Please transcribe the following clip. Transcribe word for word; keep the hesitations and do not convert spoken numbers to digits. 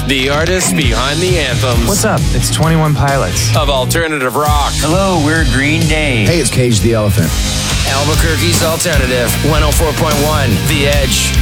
The artists behind the anthems. What's up? It's twenty-one Pilots. Of alternative rock. Hello, we're Green Day. Hey, it's Cage the Elephant. Albuquerque's Alternative, one oh four point one, The Edge.